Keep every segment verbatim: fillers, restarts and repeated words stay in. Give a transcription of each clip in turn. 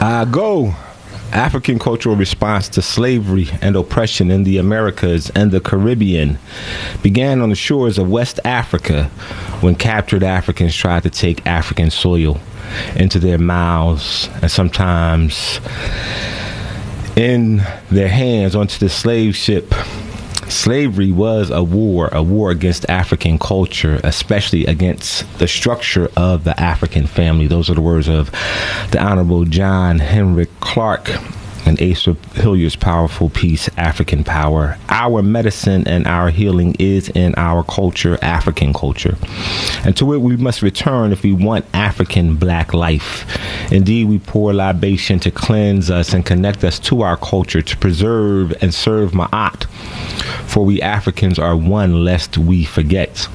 Uh, go. African cultural response to slavery and oppression in the Americas and the Caribbean began on the shores of West Africa when captured Africans tried to take African soil into their mouths and sometimes in their hands onto the slave ship. Slavery was a war, a war against African culture, especially against the structure of the African family. Those are the words of the Honorable John Henrik Clarke and Asa Hilliard's powerful piece, African Power. Our medicine and our healing is in our culture, African culture. And to it we must return if we want African black life. Indeed, we pour libation to cleanse us and connect us to our culture, to preserve and serve Ma'at. For we Africans are one lest we forget.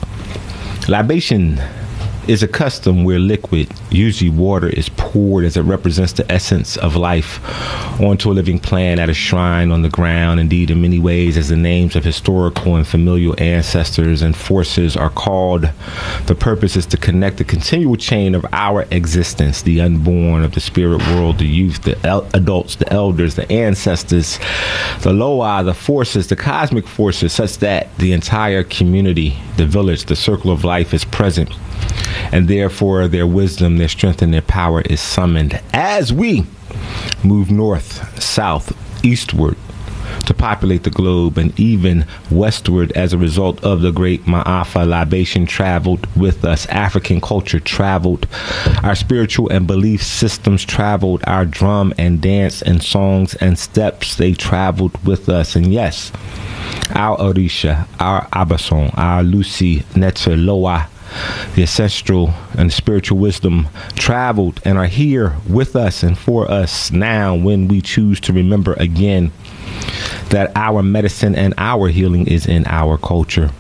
Libation is a custom where liquid, usually water, is poured as it represents the essence of life onto a living plant at a shrine on the ground. Indeed, in many ways, as the names of historical and familial ancestors and forces are called, the purpose is to connect the continual chain of our existence, the unborn of the spirit world, the youth, the el- adults, the elders, the ancestors, the Loa, the forces, the cosmic forces, such that the entire community, the village, the circle of life is present. And therefore, their wisdom, their strength, and their power is summoned as we move north, south, eastward to populate the globe, and even westward as a result of the great Ma'afa. Libation traveled with us. African culture traveled. Our spiritual and belief systems traveled. Our drum and dance and songs and steps, they traveled with us. And yes, our Orisha, our Abason, our Lucy, Netzer, Loa, the ancestral and spiritual wisdom traveled and are here with us and for us now when we choose to remember again that our medicine and our healing is in our culture.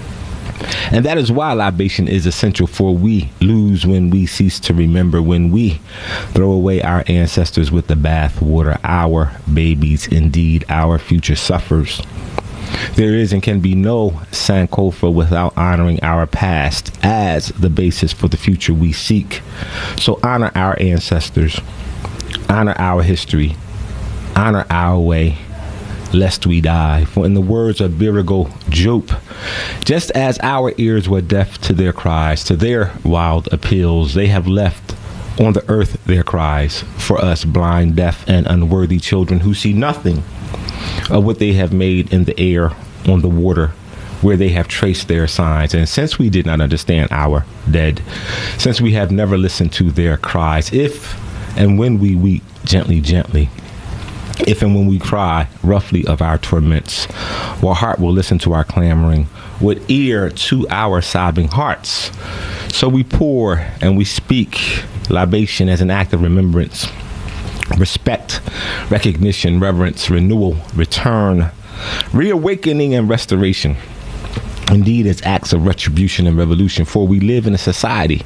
And that is why libation is essential, for we lose when we cease to remember, when we throw away our ancestors with the bath water. Our babies, indeed, our future suffers. There is and can be no Sankofa without honoring our past as the basis for the future we seek. So honor our ancestors, honor our history, honor our way, lest we die. For in the words of Birigo Jope, just as our ears were deaf to their cries, to their wild appeals, they have left on the earth their cries for us blind, deaf, and unworthy children who see nothing of what they have made in the air, on the water, where they have traced their signs. And since we did not understand our dead, since we have never listened to their cries, if and when we weep gently, gently, if and when we cry roughly of our torments, what heart will listen to our clamoring, what ear to our sobbing hearts? So we pour and we speak libation as an act of remembrance, respect, recognition, reverence, renewal, return, reawakening, and restoration. Indeed, as acts of retribution and revolution, for we live in a society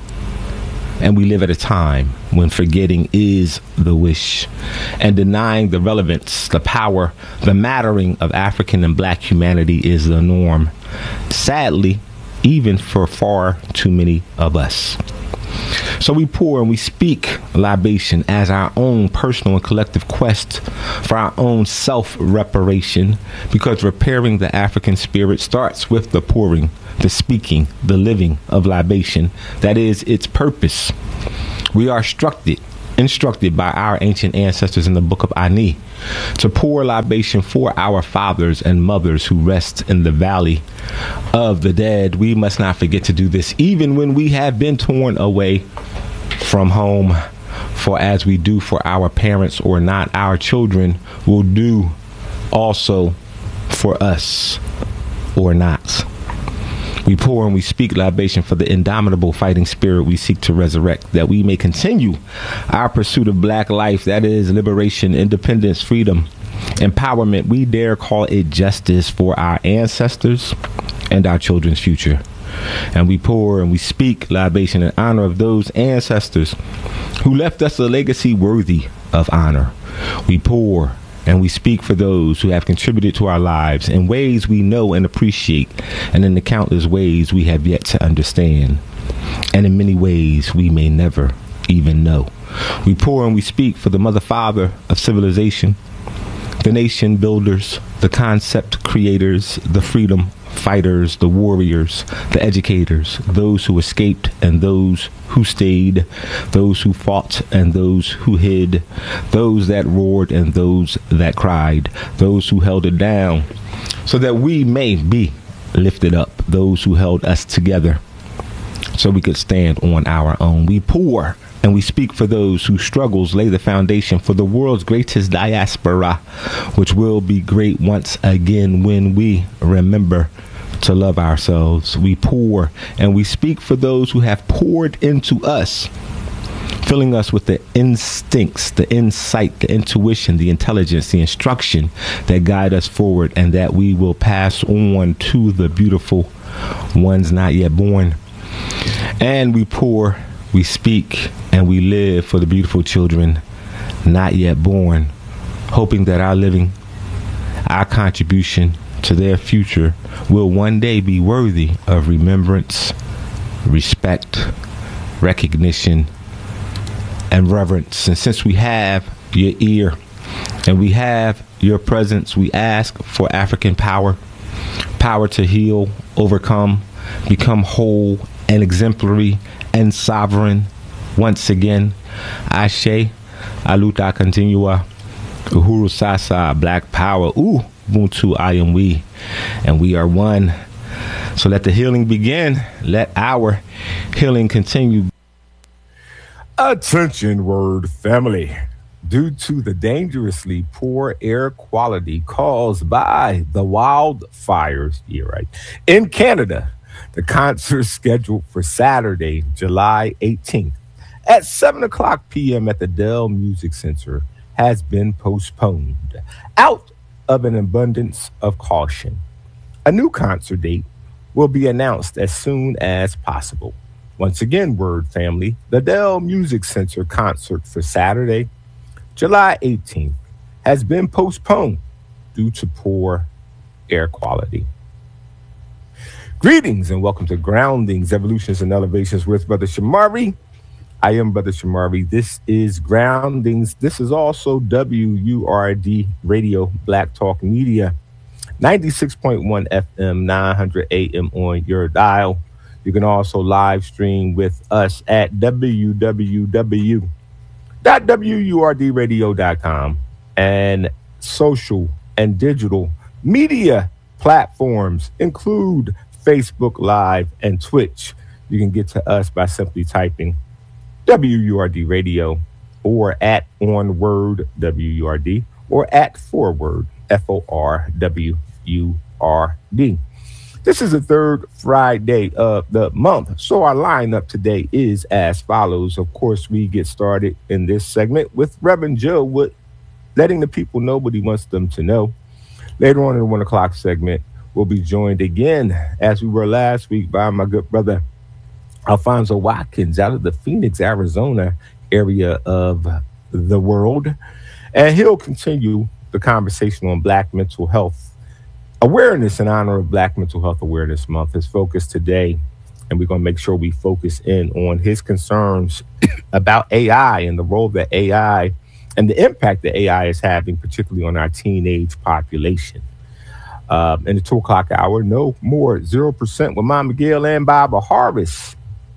and we live at a time when forgetting is the wish and denying the relevance, the power, the mattering of African and black humanity is the norm. Sadly, even for far too many of us. So we pour and we speak libation as our own personal and collective quest for our own self-reparation, because repairing the African spirit starts with the pouring, the speaking, the living of libation. That is its purpose. We are instructed, instructed by our ancient ancestors in the book of Ani to pour libation for our fathers and mothers who rest in the valley of the dead. We must not forget to do this even when we have been torn away from home. For as we do for our parents or not, our children will do also for us or not. We pour and we speak libation for the indomitable fighting spirit we seek to resurrect, that we may continue our pursuit of black life, that is liberation, independence, freedom, empowerment. We dare call it justice for our ancestors and our children's future. And we pour and we speak libation in honor of those ancestors who left us a legacy worthy of honor. We pour and we speak for those who have contributed to our lives in ways we know and appreciate, and in the countless ways we have yet to understand, and in many ways we may never even know. We pour and we speak for the mother father of civilization, the nation builders, the concept creators, the freedom fighters, the warriors, the educators, those who escaped and those who stayed, those who fought and those who hid, those that roared and those that cried, those who held it down so that we may be lifted up, those who held us together so we could stand on our own. We pour and we speak for those whose struggles lay the foundation for the world's greatest diaspora, which will be great once again when we remember to love ourselves. We pour and we speak for those who have poured into us, filling us with the instincts, the insight, the intuition, the intelligence, the instruction that guide us forward and that we will pass on to the beautiful ones not yet born. And we pour, we speak, and we live for the beautiful children not yet born, hoping that our living, our contribution to their future will one day be worthy of remembrance, respect, recognition, and reverence. And since we have your ear and we have your presence, we ask for African power, power to heal, overcome, become whole and exemplary and sovereign. Once again, Ashe, Aluta Continua, Uhuru Sasa, Black Power, Ooh, Ubuntu, I am we, and we are one. So let the healing begin. Let our healing continue. Attention, word family. Due to the dangerously poor air quality caused by the wildfires, yeah, right, in Canada, the concert scheduled for Saturday, July eighteenth at seven o'clock p.m. at the Dell Music Center has been postponed out of an abundance of caution. A new concert date will be announced as soon as possible. Once again, word family, the Dell Music Center concert for Saturday, July eighteenth has been postponed due to poor air quality. Greetings and welcome to Groundings, Evolutions, and Elevations with Brother Shamari. I am Brother Shamari. This is Groundings. This is also W U R D Radio, Black Talk Media, ninety-six point one F M, nine hundred A M on your dial. You can also live stream with us at w w w dot w u r d radio dot com and social and digital media platforms include Facebook Live and Twitch. You can get to us by simply typing W U R D Radio or at onword W U R D or at forward F O R W U R D. This is the third Friday of the month, so our lineup today is as follows. Of course, we get started in this segment with Reverend Joe Wood, letting the people know what he wants them to know. Later on in the one o'clock segment, we'll be joined again, as we were last week, by my good brother Alfonso Watkins out of the Phoenix, Arizona area of the world. And he'll continue the conversation on Black mental health awareness in honor of Black Mental Health Awareness Month. His focus today, and we're going to make sure we focus in on his concerns about A I and the role that A I and the impact that A I is having, particularly on our teenage population. Uh, in the two o'clock hour, no more zero percent with Mom Miguel and Baba Harvest.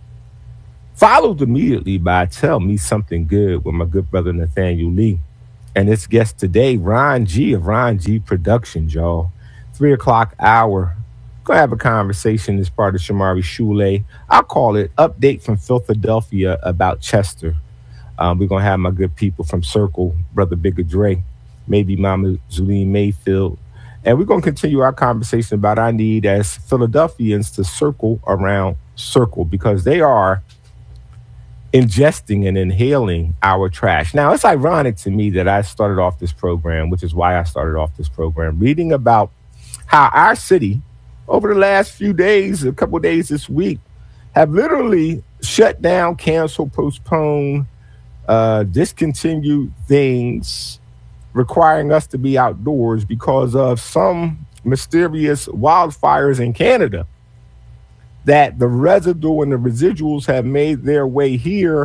Followed immediately by Tell Me Something Good with my good brother Nathaniel Lee. And its guest today, Ron G of Ron G Productions, y'all. Three o'clock hour. Gonna have a conversation as part of Shamari Shule. I'll call it Update from Philadelphia about Chester. Um, we're gonna have my good people from Circle, Brother Bigger Dre, maybe Mama Zuline Mayfield. And we're gonna continue our conversation about our need as Philadelphians to circle around Circle, because they are ingesting and inhaling our trash. Now, it's ironic to me that I started off this program, which is why I started off this program, reading about how our city, over the last few days, a couple of days this week, have literally shut down, canceled, postponed, uh, discontinued things requiring us to be outdoors because of some mysterious wildfires in Canada, that the residue and the residuals have made their way here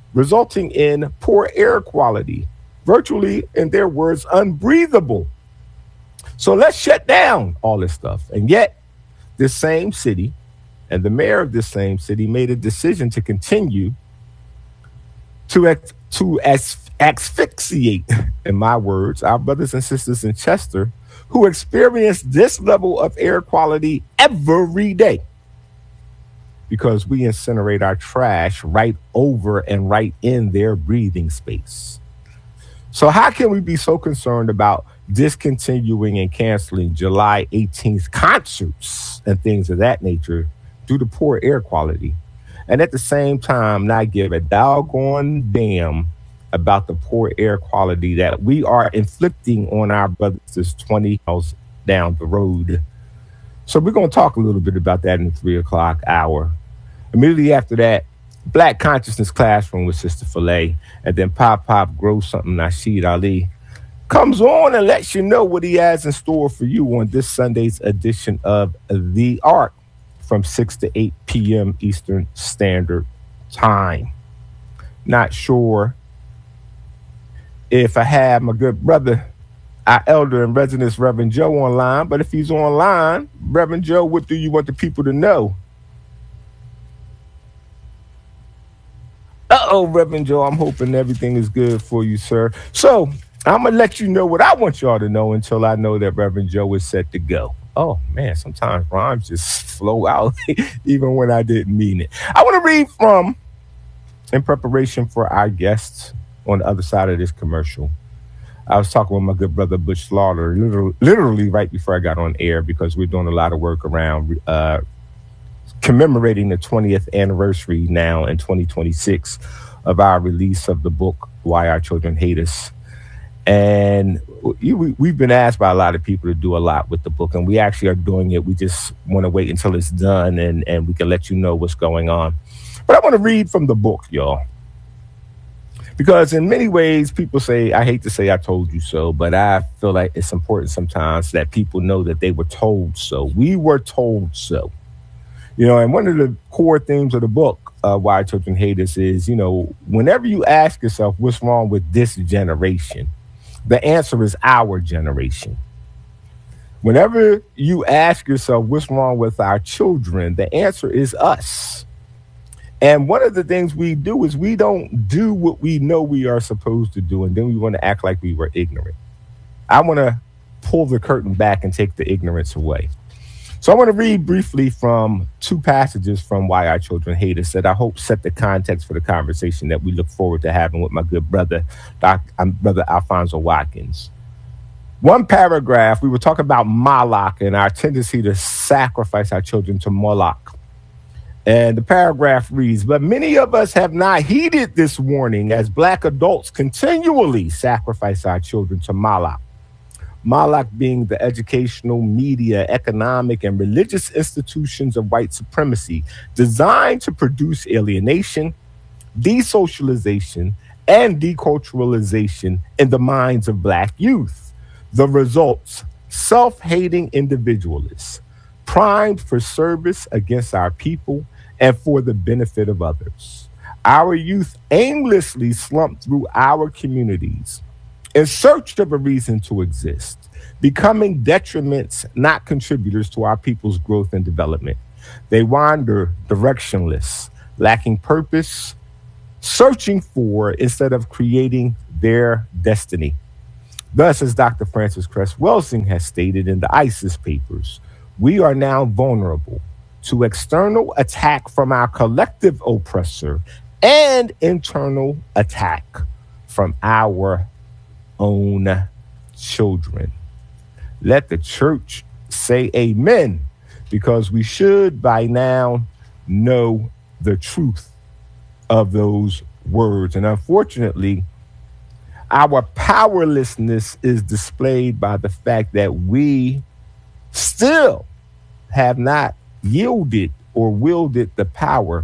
resulting in poor air quality, virtually, in their words, unbreathable. So let's shut down all this stuff. And yet, this same city and the mayor of this same city made a decision to continue to, ex- to as- asphyxiate, in my words, our brothers and sisters in Chester who experience this level of air quality every day, because we incinerate our trash right over and right in their breathing space. So how can we be so concerned about discontinuing and canceling July eighteenth concerts and things of that nature due to poor air quality, and at the same time not give a doggone damn about the poor air quality that we are inflicting on our brothers twenty miles down the road? So we're going to talk a little bit about that in the three o'clock hour. Immediately after that, Black Consciousness Classroom with Sister Filet, and then Pop Pop Grow Something Nasheed Ali comes on and lets you know what he has in store for you on this Sunday's edition of The Ark from six to eight p.m. Eastern Standard Time. Not sure if I have my good brother, our elder in residence, Reverend Joe, online, but if he's online, Reverend Joe, what do you want the people to know? Uh-oh, Reverend Joe, I'm hoping everything is good for you, sir. So I'm going to let you know what I want y'all to know until I know that Reverend Joe is set to go. Oh, man, sometimes rhymes just flow out even when I didn't mean it. I want to read from, in preparation for our guests on the other side of this commercial. I was talking with my good brother, Butch Slaughter, literally, literally right before I got on air, because we're doing a lot of work around uh, commemorating the twentieth anniversary now in twenty twenty-six of our release of the book, Why Our Children Hate Us. And we, we've been asked by a lot of people to do a lot with the book, and we actually are doing it. We just want to wait until it's done and, and we can let you know what's going on. But I want to read from the book, y'all, because in many ways, people say, I hate to say I told you so, but I feel like it's important sometimes that people know that they were told so. We were told so. You know, and one of the core themes of the book, uh, Why Children Hate Us, is, you know, whenever you ask yourself what's wrong with this generation, the answer is our generation. Whenever you ask yourself what's wrong with our children, the answer is us. And one of the things we do is we don't do what we know we are supposed to do, and then we want to act like we were ignorant. I want to pull the curtain back and take the ignorance away. So I want to read briefly from two passages from Why Our Children Hate Us that I hope set the context for the conversation that we look forward to having with my good brother, Doctor Um, Brother Alfonso Watkins. One paragraph, we were talking about Moloch and our tendency to sacrifice our children to Moloch. And the paragraph reads, but many of us have not heeded this warning as Black adults continually sacrifice our children to Moloch. Moloch being the educational, media, economic, and religious institutions of white supremacy designed to produce alienation, desocialization, and deculturalization in the minds of Black youth. The results, self-hating individualists, primed for service against our people and for the benefit of others. Our youth aimlessly slump through our communities in search of a reason to exist, becoming detriments, not contributors to our people's growth and development. They wander directionless, lacking purpose, searching for instead of creating their destiny. Thus, as Doctor Francis Cress Welsing has stated in the ISIS papers, we are now vulnerable to external attack from our collective oppressor and internal attack from our own children. Let the church say amen, because we should by now know the truth of those words. And unfortunately, our powerlessness is displayed by the fact that we still have not yielded or wielded the power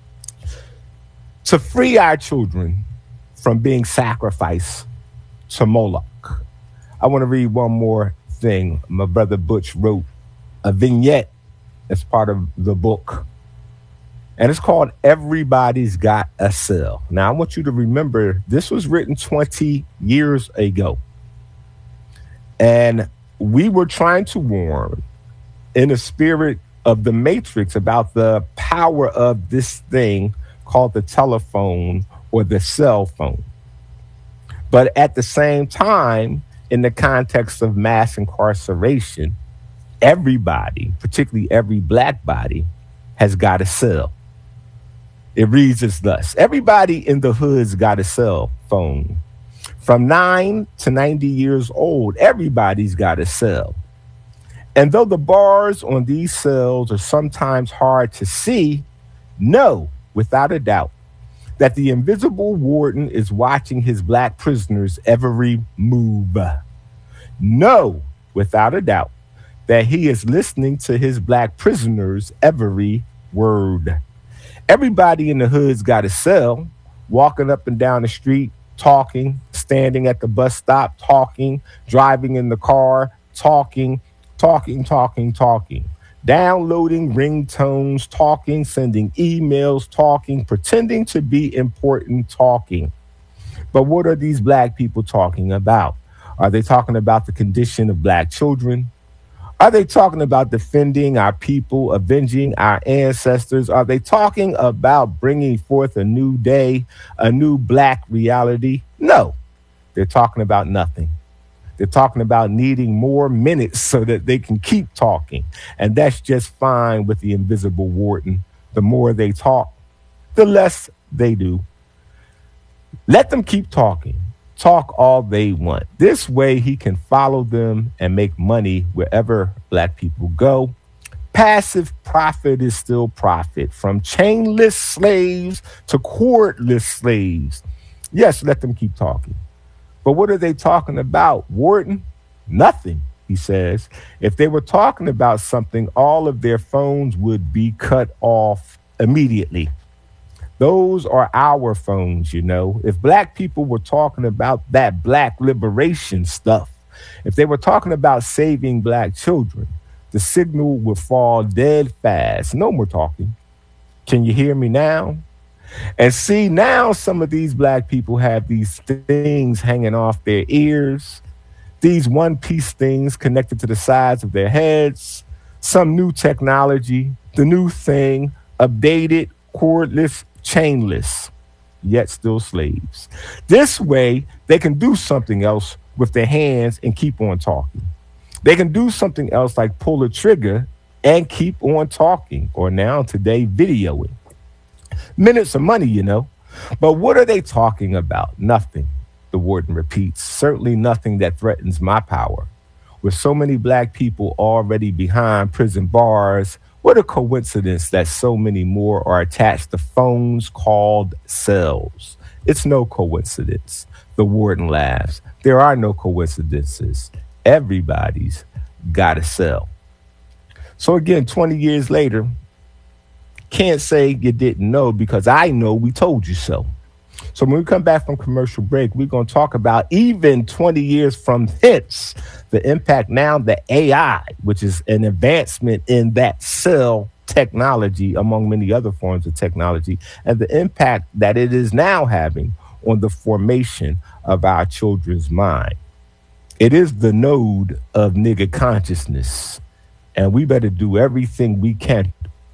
to free our children from being sacrificed to Moloch. I want to read one more thing. My brother Butch wrote a vignette as part of the book, And it's called Everybody's Got a Cell. Now, I want you to remember, this was written twenty years ago. And we were trying to warn in the spirit of the Matrix about the power of this thing called the telephone or the cell phone. But at the same time, in the context of mass incarceration, everybody, particularly every black body, has got a cell. It reads as thus: everybody in the hood's got a cell phone. From nine to ninety years old, everybody's got a cell. And though the bars on these cells are sometimes hard to see, know without a doubt that the invisible warden is watching his black prisoners' every move. Know without a doubt that he is listening to his black prisoners' every word. Everybody in the hood's got a cell, walking up and down the street, talking, standing at the bus stop, talking, driving in the car, talking, talking, talking, talking, downloading ringtones, talking, sending emails, talking, pretending to be important, talking. But what are these black people talking about? Are they talking about the condition of black children? Are they talking about defending our people, avenging our ancestors? Are they talking about bringing forth a new day, a new black reality? No, they're talking about nothing. They're talking about needing more minutes so that they can keep talking. And that's just fine with the invisible warden. The more they talk, the less they do. Let them keep talking. Talk all they want. This way he can follow them and make money wherever black people go. Passive profit is still profit, from chainless slaves to cordless slaves. Yes, let them keep talking. But what are they talking about, Warden? Nothing, he says. If they were talking about something, all of their phones would be cut off immediately. Those are our phones, you know. If black people were talking about that black liberation stuff, if they were talking about saving black children, the signal would fall dead fast. No more talking. Can you hear me now? And see, now some of these black people have these things hanging off their ears, these one-piece things connected to the sides of their heads, some new technology, the new thing, updated, cordless, chainless, yet still slaves. This way, they can do something else with their hands and keep on talking. They can do something else like pull a trigger and keep on talking, or now today, videoing. Minutes of money, you know. But what are they talking about? Nothing, the warden repeats. Certainly nothing that threatens my power. With so many black people already behind prison bars, what a coincidence that so many more are attached to phones called cells. It's no coincidence. The warden laughs. There are no coincidences. Everybody's got a cell. So again, twenty years later, can't say you didn't know, because I know we told you so. So when we come back from commercial break, we're going to talk about, even twenty years from hence, the impact now that A I, which is an advancement in that cell technology, among many other forms of technology, and the impact that it is now having on the formation of our children's mind. It is the node of nigga consciousness, and we better do everything we can.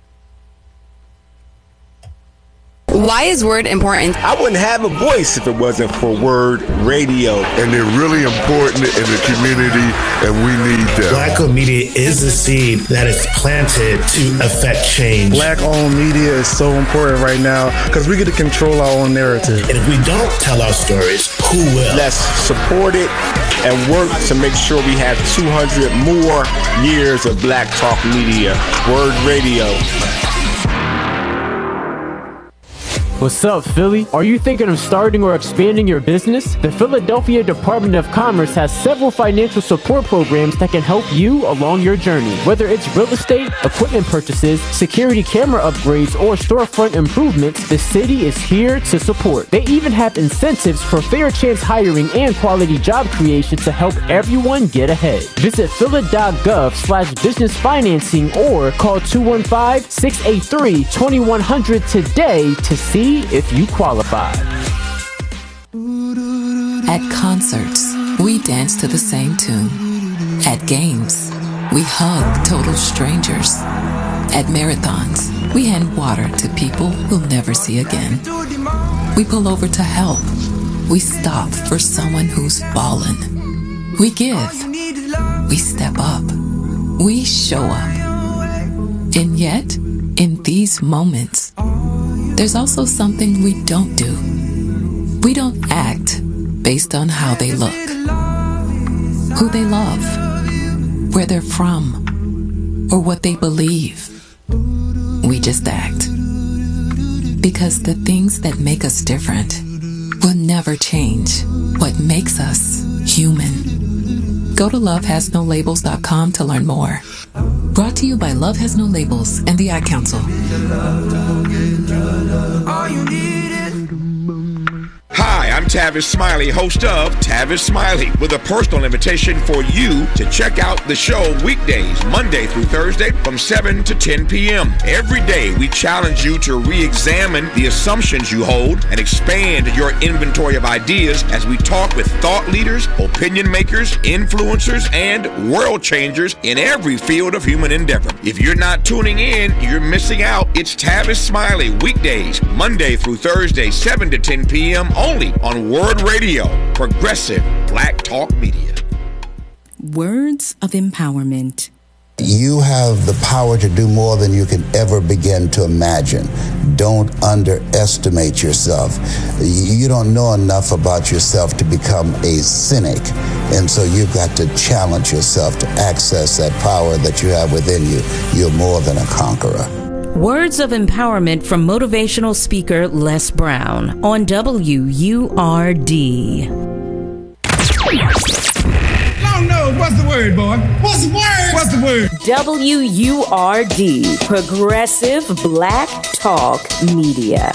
Why is Word important? I wouldn't have a voice if it wasn't for Word Radio. And they're really important in the community, and we need them. Black-owned media is the seed that is planted to affect change. Black-owned media is so important right now because we get to control our own narrative. And if we don't tell our stories, who will? Let's support it and work to make sure we have two hundred more years of Black Talk Media. Word Radio. What's up, Philly? Are you thinking of starting or expanding your business? The Philadelphia Department of Commerce has several financial support programs that can help you along your journey. Whether it's real estate, equipment purchases, security camera upgrades, or storefront improvements, the city is here to support. They even have incentives for fair chance hiring and quality job creation to help everyone get ahead. Visit phila.gov slash business financing or call two one five, six eight three, two one zero zero today to see if you qualify. At concerts, we dance to the same tune. At games, we hug total strangers. At marathons, we hand water to people we'll never see again. We pull over to help. We stop for someone who's fallen. We give. We step up. We show up. And yet, in these moments, there's also something we don't do. We don't act based on how they look, who they love, where they're from, or what they believe. We just act. Because the things that make us different will never change what makes us human. Go to love has no labels dot com to learn more. Brought to you by Love Has No Labels and the Ad Council. Hi, I'm Tavis Smiley, host of Tavis Smiley, with a personal invitation for you to check out the show weekdays, Monday through Thursday from seven to ten p.m. Every day, we challenge you to re-examine the assumptions you hold and expand your inventory of ideas as we talk with thought leaders, opinion makers, influencers, and world changers in every field of human endeavor. If you're not tuning in, you're missing out. It's Tavis Smiley, weekdays, Monday through Thursday, seven to ten p.m. only on Word Radio, progressive Black Talk Media. Words of empowerment. You have the power to do more than you can ever begin to imagine. Don't underestimate yourself. You don't know enough about yourself to become a cynic. And so you've got to challenge yourself to access that power that you have within you. You're more than a conqueror. Words of empowerment from motivational speaker Les Brown on W U R D. Long nose, what's the word, boy? What's the word? What's the word? W U R D, Progressive Black Talk Media.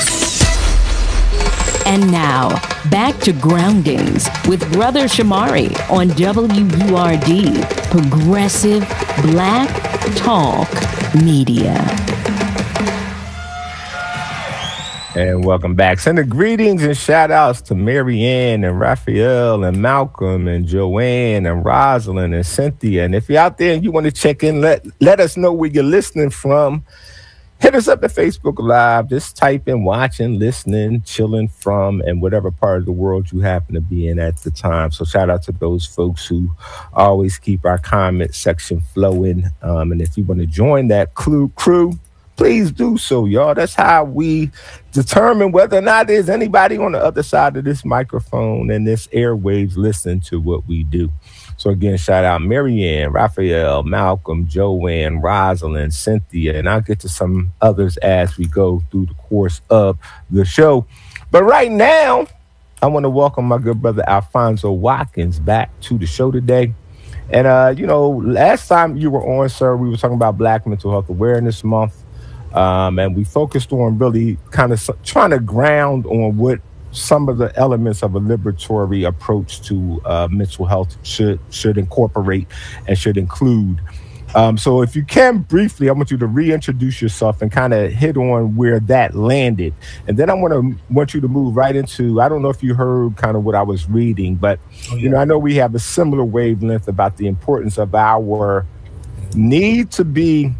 And now, back to Groundings with Brother Shamari on W U R D, Progressive Black Talk Media. And welcome back. Sending greetings and shout outs to Marianne and Raphael and Malcolm and Joanne and Rosalind and Cynthia. And if you're out there and you want to check in, let, let us know where you're listening from. Hit us up at Facebook Live. Just type in watching, listening, chilling from, and whatever part of the world you happen to be in at the time. So shout out to those folks who always keep our comment section flowing. Um, and if you want to join that crew, crew, please do so, y'all. That's how we determine whether or not there's anybody on the other side of this microphone and this airwaves listening to what we do. So again, shout out Marianne, Raphael, Malcolm, Joanne, Rosalind, Cynthia, and I'll get to some others as we go through the course of the show. But right now, I want to welcome my good brother Alfonso Watkins back to the show today. And, uh, you know, last time you were on, sir, we were talking about Black Mental Health Awareness Month. Um, and we focused on really kind of trying to ground on what some of the elements of a liberatory approach to uh, mental health should should incorporate and should include. Um, so if you can briefly, I want you to reintroduce yourself and kind of hit on where that landed. And then I want to want you to move right into, I don't know if you heard kind of what I was reading, but, oh, yeah. you know, I know we have a similar wavelength about the importance of our need to be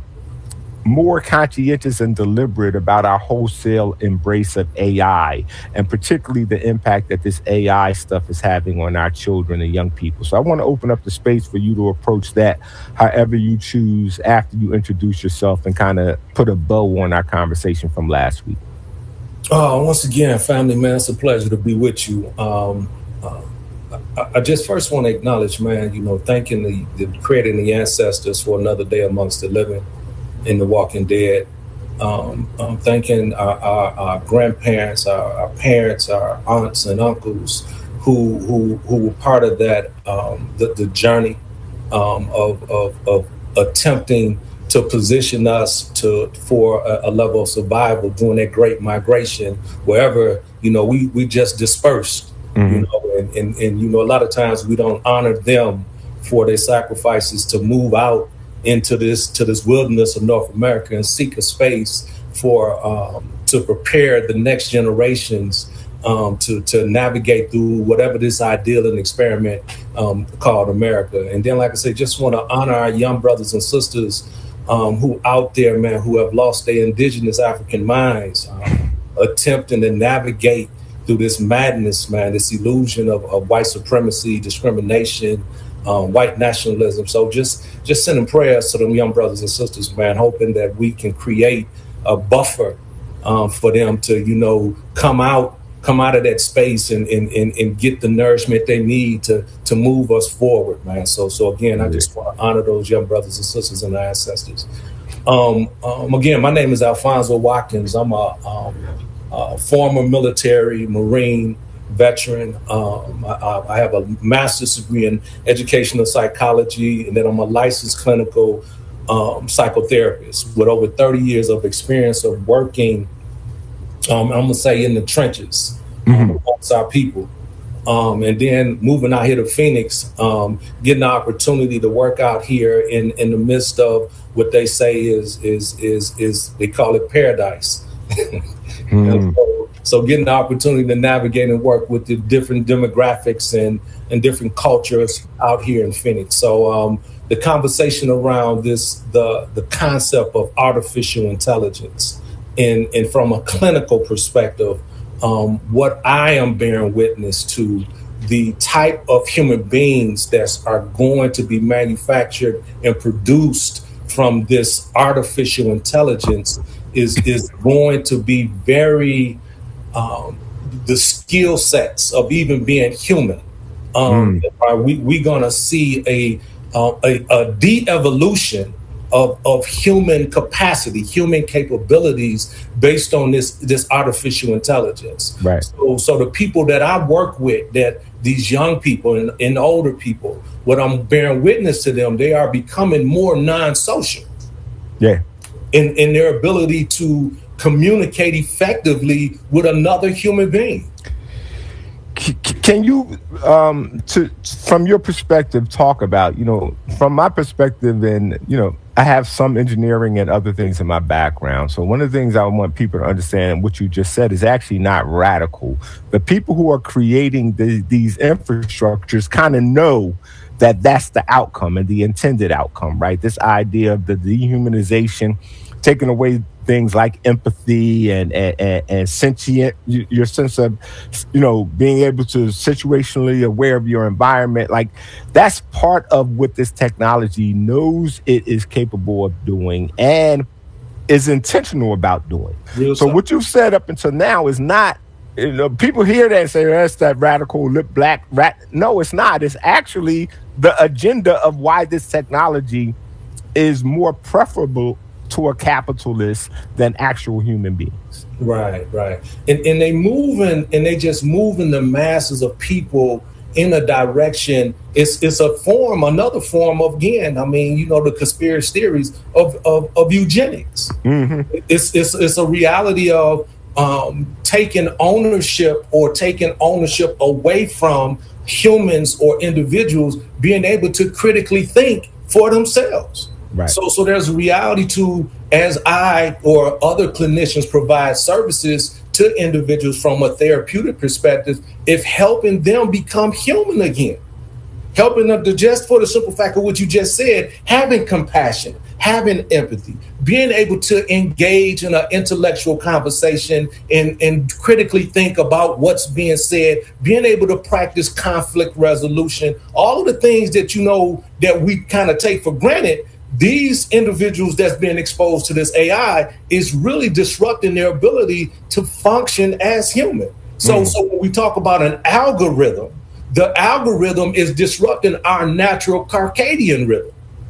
more conscientious and deliberate about our wholesale embrace of A I, and particularly the impact that this A I stuff is having on our children and young people. So I want to open up the space for you to approach that however you choose after you introduce yourself and kind of put a bow on our conversation from last week. Oh, once again, family, man, it's a pleasure to be with you. Um, uh, I, I just first want to acknowledge, man, you know, thanking the, the creating the ancestors for another day amongst the living in The Walking Dead. Um, I'm thanking our, our, our grandparents, our, our parents, our aunts and uncles who who who were part of that um, the, the journey um, of, of of attempting to position us to for a, a level of survival during that great migration, wherever you know we we just dispersed, mm-hmm. you know, and, and and you know a lot of times we don't honor them for their sacrifices to move out into this to this wilderness of North America and seek a space for um, to prepare the next generations um, to to navigate through whatever this ideal and experiment um, called America. And then, like I said, just want to honor our young brothers and sisters um, who out there, man, who have lost their indigenous African minds, um, attempting to navigate through this madness, man, this illusion of, of white supremacy, discrimination, Um, white nationalism. So just just sending prayers to them young brothers and sisters, man, hoping that we can create a buffer um, for them to, you know, come out, come out of that space and and, and and get the nourishment they need to to move us forward, man. So so again, I just want to honor those young brothers and sisters and our ancestors. Um, um, again, my name is Alfonso Watkins. I'm a, um, a former military Marine veteran. Um, I, I have a master's degree in educational psychology, and then I'm a licensed clinical um, psychotherapist with over thirty years of experience of working, um, I'm going to say, in the trenches mm-hmm. amongst our people. Um, and then moving out here to Phoenix, um, getting the opportunity to work out here in, in the midst of what they say is, is, is, is they call it paradise. mm. so, So getting the opportunity to navigate and work with the different demographics and, and different cultures out here in Phoenix. So um, the conversation around this, the the concept of artificial intelligence and, and from a clinical perspective, um, what I am bearing witness to, the type of human beings that are going to be manufactured and produced from this artificial intelligence is, is going to be very... Um, the skill sets of even being human. Um, mm. Are we we gonna see a uh, a, a de-evolution of of human capacity, human capabilities based on this this artificial intelligence? Right. So, so the people that I work with, that these young people and, and older people, what I'm bearing witness to them, they are becoming more non-social. Yeah. In in their ability to communicate effectively with another human being. Can you, um, to from your perspective, talk about, you know, from my perspective, and, you know, I have some engineering and other things in my background. So one of the things I want people to understand, what you just said, is actually not radical. The people who are creating the, these infrastructures kind of know that that's the outcome and the intended outcome, right? This idea of the dehumanization, taking away things like empathy and, and, and sentient, your sense of, you know, being able to situationally aware of your environment. Like, that's part of what this technology knows it is capable of doing and is intentional about doing. Real so stuff. What you've said up until now is not, you know, people hear that and say, oh, that's that radical lip black rat. No, it's not. It's actually the agenda of why this technology is more preferable to a capitalist than actual human beings. Right, right. And and they moving and they just moving the masses of people in a direction. It's it's a form, another form of, again, I mean, you know, the conspiracy theories of of, of eugenics. Mm-hmm. It's it's it's a reality of um, taking ownership or taking ownership away from humans or individuals being able to critically think for themselves. Right. So, so there's a reality to, as I or other clinicians provide services to individuals from a therapeutic perspective, if helping them become human again, helping them to, just for the simple fact of what you just said, having compassion, having empathy, being able to engage in an intellectual conversation and, and critically think about what's being said, being able to practice conflict resolution, all of the things that, you know, that we kind of take for granted. These individuals that's being exposed to this A I is really disrupting their ability to function as human. So, mm. so when we talk about an algorithm, the algorithm is disrupting our natural circadian rhythm.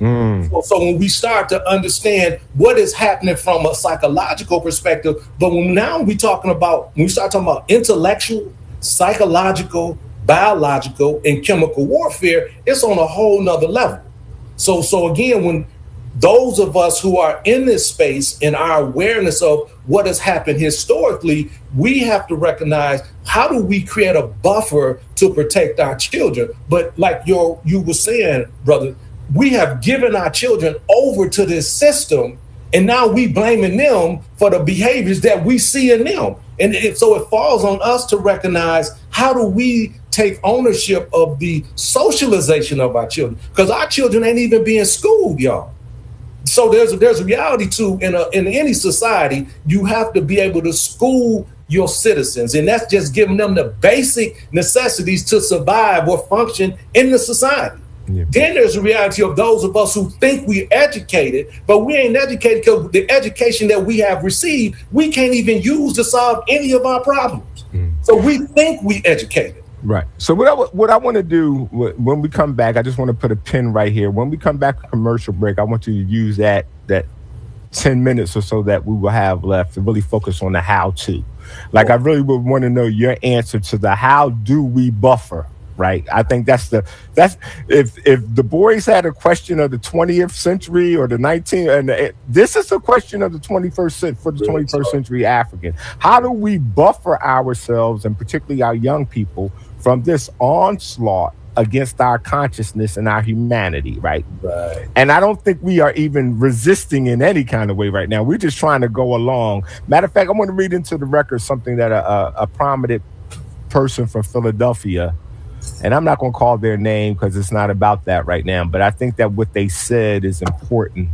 Mm. So, so when we start to understand what is happening from a psychological perspective, but when now we're talking about, when we start talking about intellectual, psychological, biological, and chemical warfare, it's on a whole nother level. So, so again, when those of us who are in this space and our awareness of what has happened historically, we have to recognize, how do we create a buffer to protect our children? But like your, you were saying, brother, we have given our children over to this system, and now we blaming them for the behaviors that we see in them. And it, so it falls on us to recognize, how do we take ownership of the socialization of our children? Because our children ain't even being schooled, y'all. So there's a, there's a reality to, in a, in any society, you have to be able to school your citizens, and that's just giving them the basic necessities to survive or function in the society. Yeah. Then there's a reality of those of us who think we're educated, but we ain't educated, because the education that we have received, we can't even use to solve any of our problems. Mm. So we think we educated. Right. So what I, what I want to do when we come back, I just want to put a pin right here. When we come back from commercial break, I want you to use that that ten minutes or so that we will have left to really focus on the how to. Like, I really would want to know your answer to the how do we buffer, right? I think that's the, that's, if if the boys had a question of the twentieth century or the nineteenth, and the, this is a question of the twenty-first for the twenty-first century African. How do we buffer ourselves, and particularly our young people, from this onslaught against our consciousness and our humanity, right? Right. And I don't think we are even resisting in any kind of way right now. We're just trying to go along. Matter of fact, I want to read into the record something that a, a, a prominent person from Philadelphia, and I'm not going to call their name because it's not about that right now, but I think that what they said is important.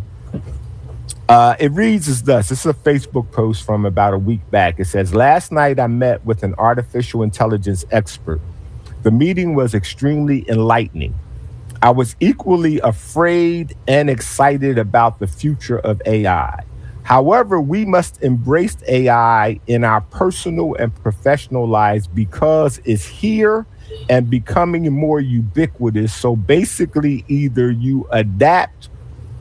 Uh, it reads as thus. This is a Facebook post from about a week back. It says, "Last night I met with an artificial intelligence expert. The meeting was extremely enlightening. I was equally afraid and excited about the future of A I. However, we must embrace A I in our personal and professional lives because it's here and becoming more ubiquitous. So basically, either you adapt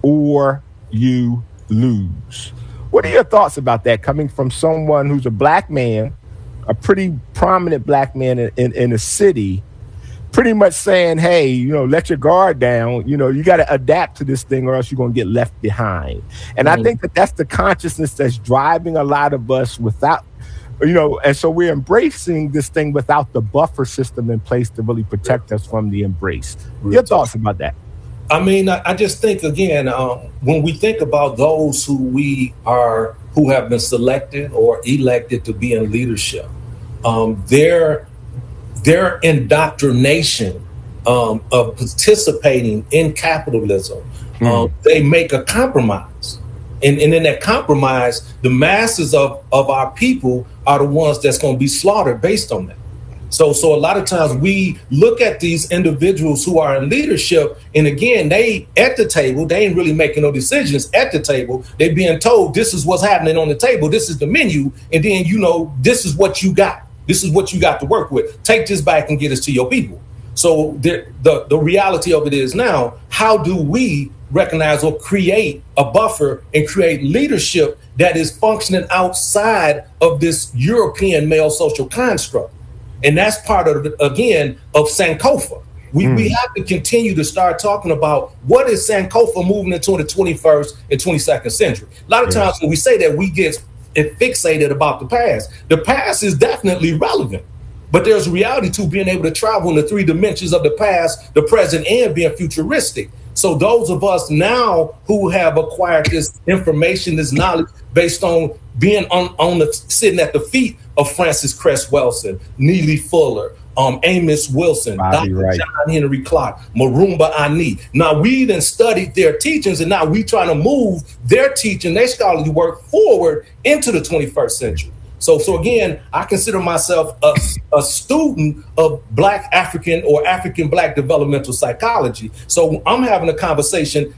or you lose." What are your thoughts about that, coming from someone who's a black man, a pretty prominent black man in, in, in a city, pretty much saying, hey, you know, let your guard down. You know, you got to adapt to this thing or else you're going to get left behind. And mm-hmm. I think that that's the consciousness that's driving a lot of us without, you know, and so we're embracing this thing without the buffer system in place to really protect us from the embrace. Your thoughts about that? I mean, I, I just think, again, um, when we think about those who we are, who have been selected or elected to be in leadership, um, their their indoctrination um, of participating in capitalism, mm. um, they make a compromise. And, and in that compromise, the masses of, of our people are the ones that's going to be slaughtered based on that. So, so a lot of times we look at these individuals who are in leadership, and again, they at the table, they ain't really making no decisions at the table. They're being told this is what's happening on the table. This is the menu. And then, you know, this is what you got. This is what you got to work with. Take this back and get us to your people. So the, the, the reality of it is now, how do we recognize or create a buffer and create leadership that is functioning outside of this European male social construct? And that's part of, again, of Sankofa. We, mm. we have to continue to start talking about what is Sankofa moving into the twenty-first and twenty-second century. A lot of times yes. when we say that, we get fixated about the past. The past is definitely relevant, but there's a reality to being able to travel in the three dimensions of the past, the present, and being futuristic. So those of us now who have acquired this information, this knowledge based on being on, on the sitting at the feet of Francis Cress Welsing, Neely Fuller, um, Amos Wilson, Doctor Right. John Henry Clark, Marumba Ani. Now we then studied their teachings, and now we trying to move their teaching, their scholarly work forward into the twenty-first century. So, so again, I consider myself a, a student of Black African or African Black developmental psychology. So I'm having a conversation